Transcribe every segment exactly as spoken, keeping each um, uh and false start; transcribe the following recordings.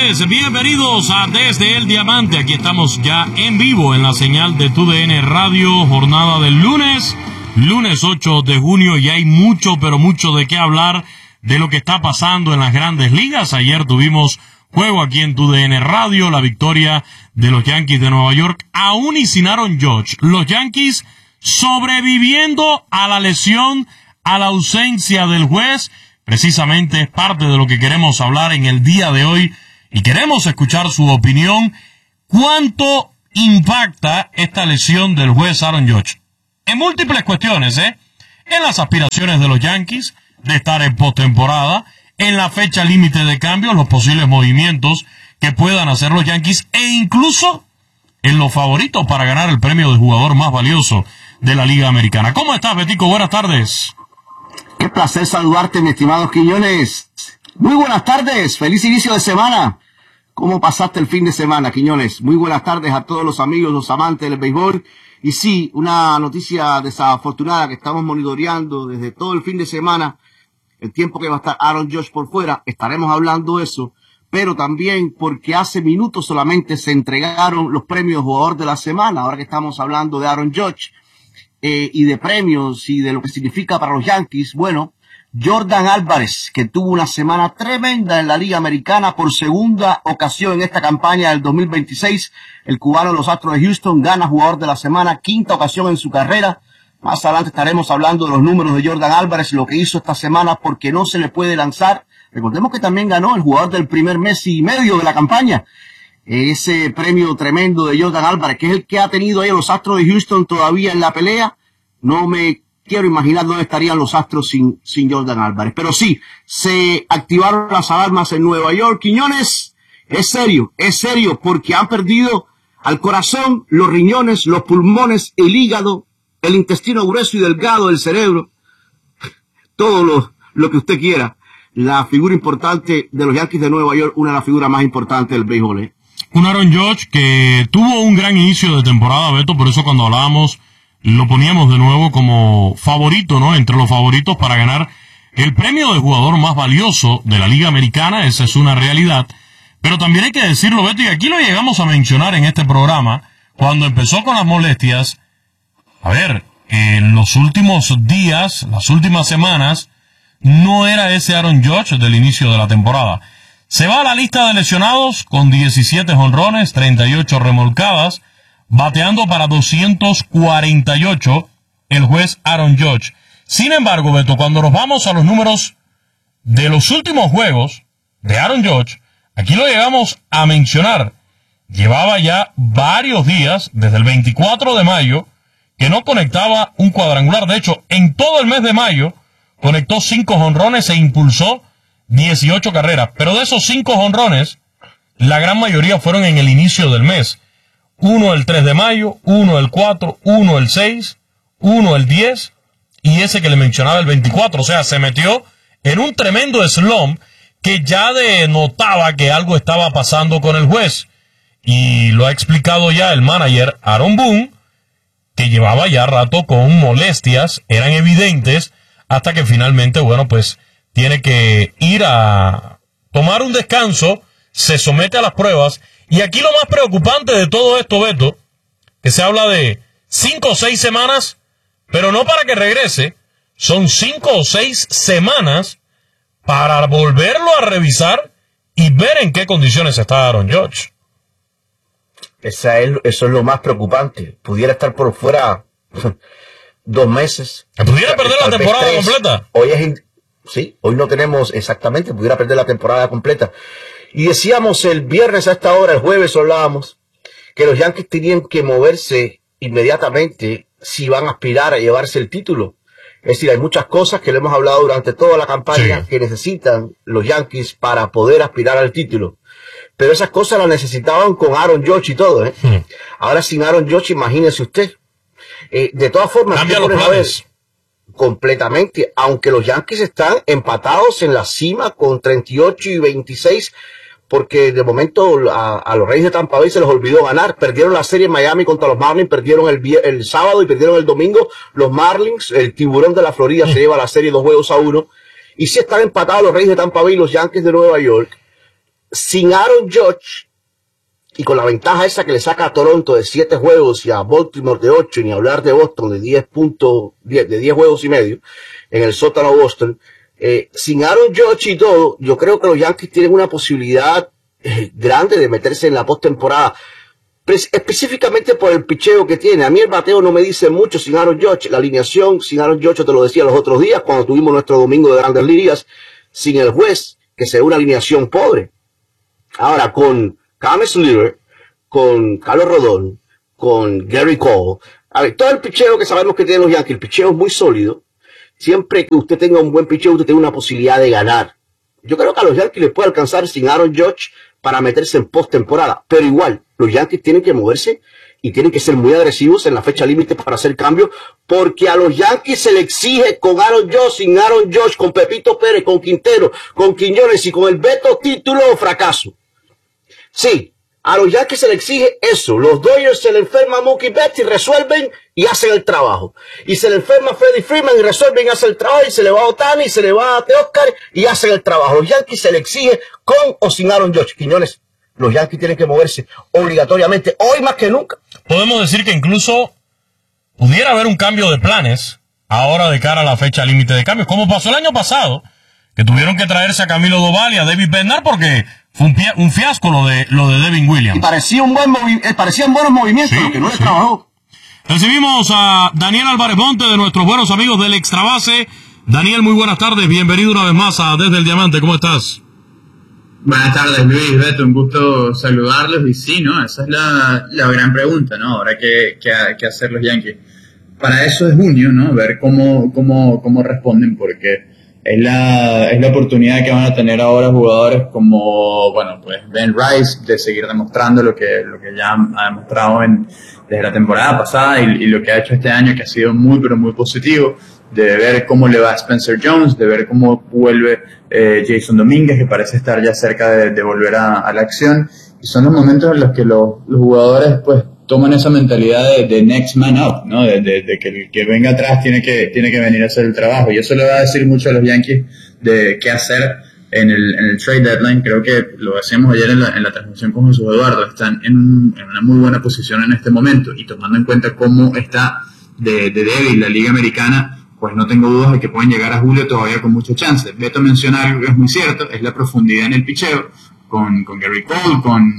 tardes, bienvenidos a Desde el Diamante. Aquí estamos ya en vivo en la señal de T U D N Radio, jornada del lunes, lunes ocho de junio, y hay mucho, pero mucho de qué hablar de lo que está pasando en las grandes ligas. Ayer tuvimos juego aquí en T U D N Radio, la victoria de los Yankees de Nueva York, aún y sin Aaron Judge. Los Yankees sobreviviendo a la lesión, a la ausencia del juez. Precisamente es parte de lo que queremos hablar en el día de hoy y queremos escuchar su opinión. ¿Cuánto impacta esta lesión del juez Aaron Judge? En múltiples cuestiones, ¿eh? En las aspiraciones de los Yankees de estar en postemporada, en la fecha límite de cambios, los posibles movimientos que puedan hacer los Yankees e incluso en los favoritos para ganar el premio de jugador más valioso de la Liga Americana. ¿Cómo estás, Betico? Buenas tardes. Qué placer saludarte, mi estimado Quiñones. Muy buenas tardes, feliz inicio de semana. ¿Cómo pasaste el fin de semana, Quiñones? Muy buenas tardes a todos los amigos, los amantes del béisbol. Y sí, una noticia desafortunada que estamos monitoreando desde todo el fin de semana, el tiempo que va a estar Aaron Judge por fuera, estaremos hablando de eso, pero también porque hace minutos solamente se entregaron los premios jugador de la semana, ahora que estamos hablando de Aaron Judge. Eh, y de premios y de lo que significa para los Yankees. Bueno, Jordan Álvarez, que tuvo una semana tremenda en la Liga Americana por segunda ocasión en esta campaña del dos mil veintiséis, el cubano de los Astros de Houston gana jugador de la semana, quinta ocasión en su carrera. Más adelante estaremos hablando de los números de Jordan Álvarez, lo que hizo esta semana, porque no se le puede lanzar. Recordemos que también ganó el jugador del primer mes y medio de la campaña, ese premio tremendo de Jordan Álvarez, que es el que ha tenido ahí a los Astros de Houston todavía en la pelea. No me quiero imaginar dónde estarían los Astros sin, sin Jordan Álvarez. Pero sí, se activaron las alarmas en Nueva York. Quiñones, es serio, es serio, porque han perdido al corazón, los riñones, los pulmones, el hígado, el intestino grueso y delgado, el cerebro, todo lo, lo que usted quiera. La figura importante de los Yankees de Nueva York, una de las figuras más importantes del béisbol, ¿eh? Un Aaron Judge que tuvo un gran inicio de temporada, Beto, por eso cuando hablábamos lo poníamos de nuevo como favorito, ¿no? Entre los favoritos para ganar el premio de jugador más valioso de la Liga Americana, esa es una realidad. Pero también hay que decirlo, Beto, y aquí lo llegamos a mencionar en este programa, cuando empezó con las molestias. A ver, en los últimos días, las últimas semanas, no era ese Aaron Judge del inicio de la temporada. Se va a la lista de lesionados con diecisiete jonrones, treinta y ocho remolcadas, bateando para doscientos cuarenta y ocho el juez Aaron Judge. Sin embargo, Beto, cuando nos vamos a los números de los últimos juegos de Aaron Judge, aquí lo llegamos a mencionar. Llevaba ya varios días, desde el veinticuatro de mayo, que no conectaba un cuadrangular. De hecho, en todo el mes de mayo, conectó cinco jonrones e impulsó dieciocho carreras, pero de esos cinco jonrones, la gran mayoría fueron en el inicio del mes. Uno el tres de mayo, uno el cuatro, uno el seis, uno el diez, y ese que le mencionaba el veinticuatro. O sea, se metió en un tremendo slump que ya denotaba que algo estaba pasando con el juez. Y lo ha explicado ya el manager Aaron Boone, que llevaba ya rato con molestias, eran evidentes, hasta que finalmente, bueno, pues tiene que ir a tomar un descanso, se somete a las pruebas. Y aquí lo más preocupante de todo esto, Beto, que se habla de cinco o seis semanas, pero no para que regrese, son cinco o seis semanas para volverlo a revisar y ver en qué condiciones está Aaron Judge. Esa es, eso es lo más preocupante. Pudiera estar por fuera dos meses. ¿Pudiera perder la temporada tres. completa? Hoy es... Sí, hoy no tenemos exactamente, pudiera perder la temporada completa. Y decíamos el viernes a esta hora, el jueves hablábamos, que los Yankees tenían que moverse inmediatamente si van a aspirar a llevarse el título. Es decir, hay muchas cosas que le hemos hablado durante toda la campaña, sí, que necesitan los Yankees para poder aspirar al título. Pero esas cosas las necesitaban con Aaron Judge y todo, ¿eh? Sí. Ahora sin Aaron Judge, imagínese usted. Eh, de todas formas, cambia los planes. Completamente, aunque los Yankees están empatados en la cima con treinta y ocho y veintiséis, porque de momento a, a los Reyes de Tampa Bay se les olvidó ganar. Perdieron la serie en Miami contra los Marlins, perdieron el, el sábado y perdieron el domingo. Los Marlins, el tiburón de la Florida, mm. se lleva la serie dos juegos a uno. Y sí están empatados los Reyes de Tampa Bay y los Yankees de Nueva York. sin Aaron Judge, y con la ventaja esa que le saca a Toronto de siete juegos y a Baltimore de ocho, y ni hablar de Boston de diez puntos, de diez juegos y medio, en el sótano Boston, eh, sin Aaron Judge y todo, yo creo que los Yankees tienen una posibilidad eh, grande de meterse en la postemporada, específicamente por el picheo que tiene. A mí el bateo no me dice mucho sin Aaron Judge, la alineación sin Aaron Judge, te lo decía los otros días, cuando tuvimos nuestro domingo de Grandes Ligas, sin el juez, que sea una alineación pobre. Ahora, con Kyle Schwarber, con Carlos Rodón, con Gary Cole, a ver, todo el picheo que sabemos que tienen los Yankees, el picheo es muy sólido. Siempre que usted tenga un buen picheo, usted tiene una posibilidad de ganar. Yo creo que a los Yankees les puede alcanzar sin Aaron Judge para meterse en postemporada, pero igual, los Yankees tienen que moverse y tienen que ser muy agresivos en la fecha límite para hacer cambios, porque a los Yankees se le exige con Aaron Judge, sin Aaron Judge, con Pepito Pérez, con Quintero, con Quiñones y con el veto título o fracaso. Sí, a los Yankees se le exige eso. Los Dodgers se le enferma a Mookie Betts y resuelven y hacen el trabajo. Y se le enferma a Freddie Freeman y resuelven y hacen el trabajo. Y se le va a Ohtani y se le va a Teoscar y hacen el trabajo. Los Yankees se le exige con o sin Aaron Judge. Quiñones, los Yankees tienen que moverse obligatoriamente, hoy más que nunca. Podemos decir que incluso pudiera haber un cambio de planes ahora de cara a la fecha límite de cambios, como pasó el año pasado, que tuvieron que traerse a Camilo Doval y a David Bednar porque fue un, un fiasco lo de lo de Devin Williams. Y parecía un buen movi eh, parecían buenos movimientos, sí, lo que no sí. le trabajó. Recibimos a Daniel Álvarez Monte, de nuestros buenos amigos del Extra Base. Daniel, muy buenas tardes, bienvenido una vez más a Desde el Diamante, ¿cómo estás? Buenas tardes, Luis, Beto, un gusto saludarlos. Y sí, ¿no? Esa es la, la gran pregunta, ¿no? Ahora, ¿qué, qué, qué hacer los Yankees? Para eso es junio, ¿no? Ver cómo, cómo, cómo responden, porque es la, es la oportunidad que van a tener ahora jugadores como, bueno, pues Ben Rice, de seguir demostrando lo que, lo que ya ha demostrado en, desde la temporada pasada y, y lo que ha hecho este año, que ha sido muy, pero muy positivo. De ver cómo le va a Spencer Jones, de ver cómo vuelve eh, Jason Domínguez, que parece estar ya cerca de, de volver a, a la acción. Y son los momentos en los que los, los jugadores pues toman esa mentalidad de, de next man up, ¿no? De, de, de que el que venga atrás tiene que, tiene que venir a hacer el trabajo. Y eso le va a decir mucho a los Yankees de qué hacer en el, en el trade deadline. Creo que lo decíamos ayer en la, en la transmisión con Jesús Eduardo. Están en, en una muy buena posición en este momento. Y tomando en cuenta cómo está de, de débil la Liga Americana, pues no tengo dudas de que pueden llegar a julio todavía con mucha chance. Beto menciona algo que es muy cierto, es la profundidad en el picheo, con, con Gary Cole, con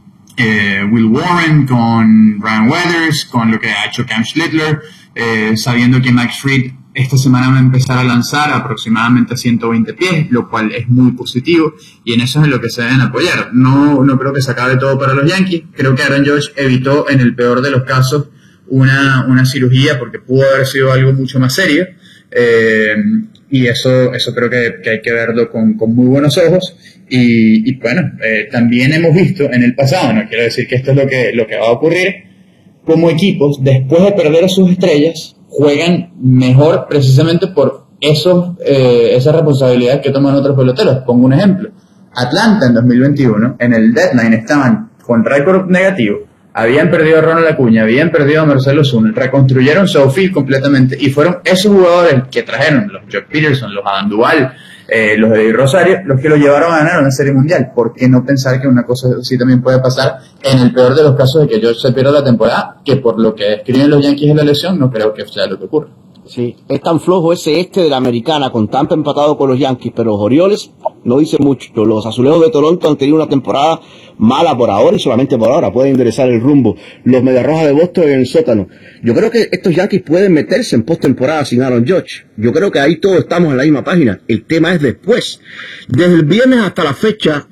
eh, Will Warren, con Ryan Weathers, con lo que ha hecho Cam Schlittler, eh, sabiendo que Max Fried esta semana va a empezar a lanzar aproximadamente a ciento veinte pies, lo cual es muy positivo, y en eso es en lo que se deben apoyar. No, no creo que se acabe todo para los Yankees, creo que Aaron Judge evitó en el peor de los casos Una, una cirugía, porque pudo haber sido algo mucho más serio, eh, y eso eso creo que, que hay que verlo con, con muy buenos ojos. Y, y bueno, eh, también hemos visto en el pasado, no quiero decir que esto es lo que, lo que va a ocurrir, como equipos después de perder a sus estrellas juegan mejor precisamente por esos eh, esas responsabilidades que toman otros peloteros. Pongo un ejemplo: Atlanta en dos mil veintiuno en el deadline estaban con récord negativo, habían perdido a Ronald Acuña, habían perdido a Marcelo Zuna, reconstruyeron su outfield completamente, y fueron esos jugadores que trajeron, los Jock Peterson, los Adam Duval, eh, los de Rosario, los que lo llevaron a ganar una serie mundial. ¿Por qué no pensar que una cosa así también puede pasar en el peor de los casos de que George se pierda la temporada? Que por lo que escriben los Yankees en la lesión, no creo que sea lo que ocurra. Sí, es tan flojo ese este de la Americana, con Tampa empatado con los Yankees, pero los Orioles no dicen mucho. Los Azulejos de Toronto han tenido una temporada mala por ahora y solamente por ahora pueden enderezar el rumbo. Los Mediarrojas de Boston en el sótano. Yo creo que estos Yankees pueden meterse en postemporada sin Aaron Judge. Yo creo que ahí todos estamos en la misma página. El tema es después. Desde el viernes hasta la fecha,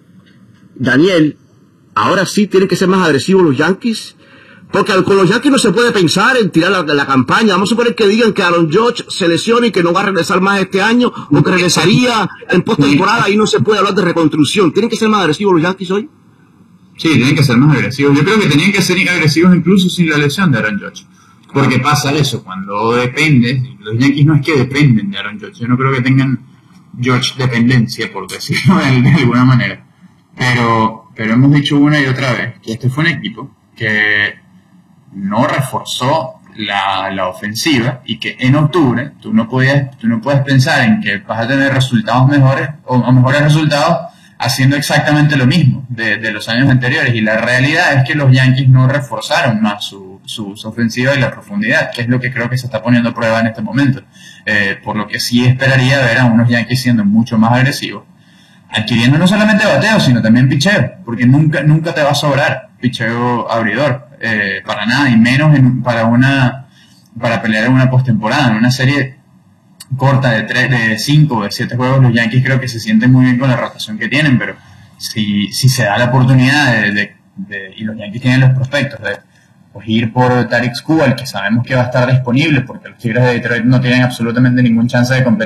Daniel, ahora sí tienen que ser más agresivos los Yankees. Porque con los Yankees no se puede pensar en tirar la, la campaña. Vamos a suponer que digan que Aaron Judge se lesiona y que no va a regresar más este año, o que regresaría en postemporada, y no se puede hablar de reconstrucción. ¿Tienen que ser más agresivos los Yankees hoy? Sí, tienen que ser más agresivos. Yo creo que tenían que ser agresivos incluso sin la lesión de Aaron Judge. Porque pasa eso, cuando depende, los Yankees no es que dependen de Aaron Judge. Yo no creo que tengan Judge dependencia, por decirlo de, de alguna manera. Pero, pero hemos dicho una y otra vez que este fue un equipo que no reforzó la, la ofensiva, y que en octubre tú no podías, tú no puedes pensar en que vas a tener resultados mejores o, o mejores resultados haciendo exactamente lo mismo de, de los años anteriores, y la realidad es que los Yankees no reforzaron más su, su, su ofensiva y la profundidad, que es lo que creo que se está poniendo a prueba en este momento, eh, por lo que sí esperaría ver a unos Yankees siendo mucho más agresivos, adquiriendo no solamente bateo, sino también picheo, porque nunca, nunca te va a sobrar picheo abridor, eh, para nada, y menos en, para una para pelear en una postemporada, en una serie corta de tres, de cinco o de siete juegos. Los Yankees creo que se sienten muy bien con la rotación que tienen, pero si, si se da la oportunidad de, de, de, y los Yankees tienen los prospectos de pues, ir por Tarik Skubal, que sabemos que va a estar disponible porque los Tigres de Detroit no tienen absolutamente ningún chance de competir